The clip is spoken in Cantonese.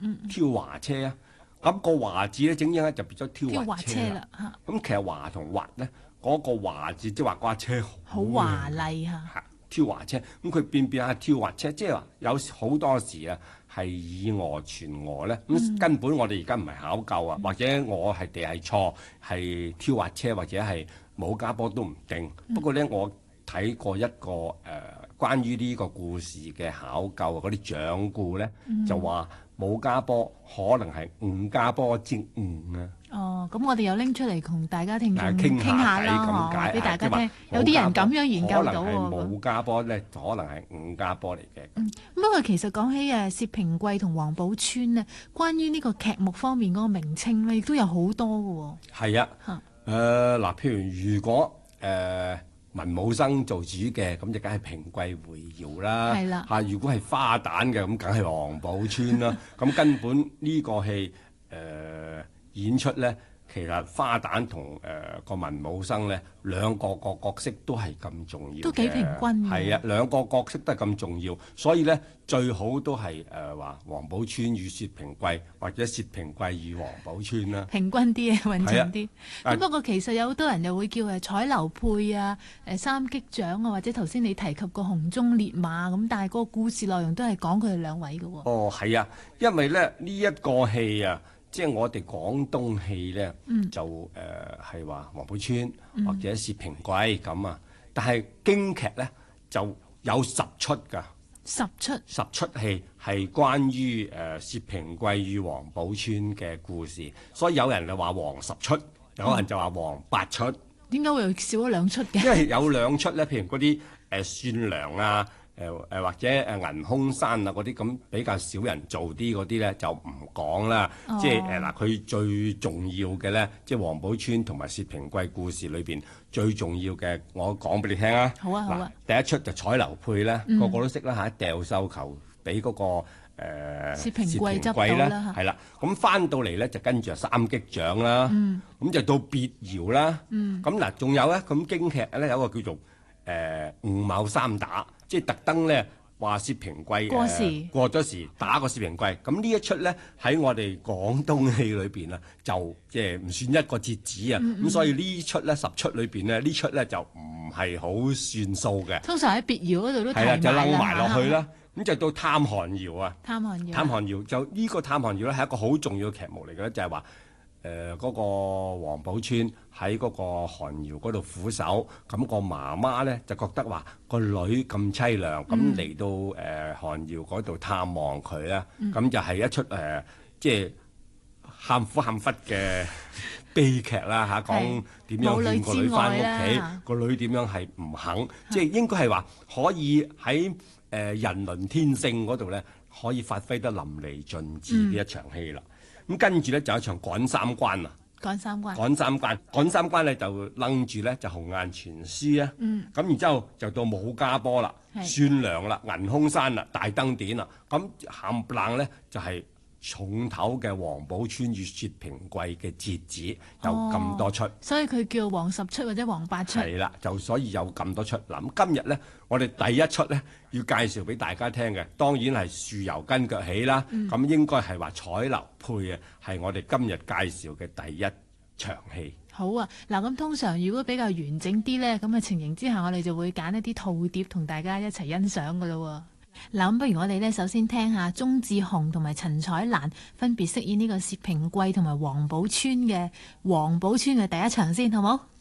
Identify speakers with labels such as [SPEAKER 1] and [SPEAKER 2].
[SPEAKER 1] 挑華車啊。咁個華字咧，整整咧就變咗挑滑車啦。咁其實華同滑咧，嗰個華字即係話嗰架車
[SPEAKER 2] 好華麗嚇。
[SPEAKER 1] 挑華車，咁佢變下挑滑車，即係話有好多時啊係以訛傳訛咧。咁根本我哋而家唔係考究啊，或者我係地係錯，係挑滑車或者係冇加波都唔定。不過咧，我睇過一個關於呢個故事嘅考究嗰啲掌故咧，就話冇加波可能係誤加波之誤啊。
[SPEAKER 2] 哦，咁我哋又拎出嚟同大家聽眾
[SPEAKER 1] 傾
[SPEAKER 2] 下
[SPEAKER 1] 啦，
[SPEAKER 2] 嗬，俾大家聽。有啲人咁樣研究到喎。
[SPEAKER 1] 可能係冇加波咧，可能係誤加波嚟嘅。
[SPEAKER 2] 不過其實講起薛平貴同王寶釧咧，關於呢個劇目方面嗰個名稱咧，亦都有好多嘅喎。
[SPEAKER 1] 係啊，嗱，譬如果文武生做主嘅，咁就梗係平貴回窯啦。
[SPEAKER 2] 係啦。
[SPEAKER 1] 如果係花旦嘅，咁梗係王寶釧啦。咁根本呢個戲演出咧，其實花旦同個文武生咧，兩個角色都係咁重要嘅，
[SPEAKER 2] 都幾平均嘅。
[SPEAKER 1] 係啊，兩個角色都係咁重要，所以咧最好都係話王寶釧與薛平貴，或者薛平貴與王寶釧啦。
[SPEAKER 2] 平均啲啊，穩陣啲。咁不過其實有好多人又會叫彩樓配啊、三擊掌啊，或者頭先你提及個紅鬃烈馬咁，但係嗰個故事內容都係講佢哋兩位嘅喎。
[SPEAKER 1] 哦，係啊，因為咧呢一個戲啊。即係我哋廣東戲咧，就係話王寶釧或者薛平貴咁啊。但係京劇咧就有10出㗎，10出戲係關於薛平貴與王寶釧嘅故事。所以有人就話王10出，有人就話王8出。
[SPEAKER 2] 點解會少咗2出嘅？
[SPEAKER 1] 因為有2出咧，譬如嗰啲算娘啊。或者銀空山啊嗰啲咁比較少人做啲嗰啲咧就唔講啦。即係嗱，佢最重要嘅咧，即係王寶釧同埋薛平貴故事裏邊最重要嘅，我講俾你聽啊。
[SPEAKER 2] 好啊，好啊。
[SPEAKER 1] 第一出就彩樓配啦，個個都識啦嚇，掉繡球俾嗰個
[SPEAKER 2] 薛平貴執到啦，
[SPEAKER 1] 係啦。咁翻到嚟咧就跟住三擊掌啦，咁就到別窯啦。咁嗱，仲有咧，咁京劇咧有一個叫做吳某三打。即係特登咧話薛平貴過咗時打個薛平貴，咁呢一出咧喺我哋廣東戲裏邊啊，就即係唔算一個折子啊，咁所以呢出咧10出裏邊咧呢出咧就唔係好算數嘅。
[SPEAKER 2] 通常喺別窯嗰度都提埋啦，
[SPEAKER 1] 就掕埋落去啦。咁就到探寒窯啊，探寒窯就呢個探寒窯咧係一個好重要嘅劇目嚟嘅，就係話嗰個王寶釧喺嗰個寒窯嗰度苦守，咁個媽媽咧就覺得話個女咁凄涼，咁嚟到寒窯嗰度探望佢咧，咁就係一出即係喊苦喊忽嘅悲劇啦嚇，講點樣勸個女翻屋企，個女點樣係唔肯，即係應該係話可以喺人倫天性嗰度咧，可以發揮得淋漓盡致嘅一場戲啦。咁跟住咧就有一場趕三關啊！趕三關咧就楞住咧就紅顏傳書啊！咁然之後就到武家坡啦、算娘啦、銀空山啦、大登典啦，咁冚唪唥咧就係重頭嘅王寶釧與薛平貴嘅折子有咁多出，
[SPEAKER 2] 所以佢叫王10出或者王8出。
[SPEAKER 1] 係啦，就所以有咁多出。嗱，咁今日咧，我哋第一出咧要介紹俾大家聽嘅，當然係樹由跟腳起啦。咁應該係話彩樓配啊，係我哋今日介紹嘅第一場戲。
[SPEAKER 2] 好啊，嗱，咁通常如果比較完整啲咧，咁嘅情形之下，我哋就會揀一啲套碟同大家一齊欣賞噶咯喎。嗱，咁不如我哋咧首先聽下鐘志雄同埋陳彩蘭分別飾演呢個薛平貴同埋王寶釧嘅第一場先，好冇？